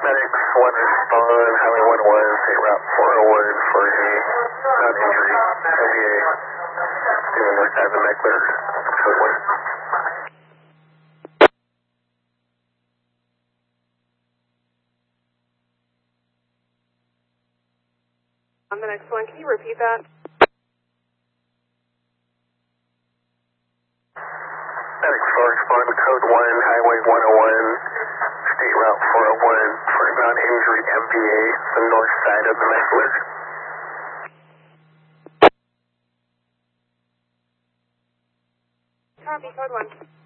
Medics 1 respond, Highway 101, State Route 401 for a non-injury MVA. Dealing with Ivan Meckler, code 1. On the next one, can you repeat that? Medics 4 respond, code 1, Highway 101, State Route 401 for a non-injury MVA, the north side of the Meckler. Copy, code 1.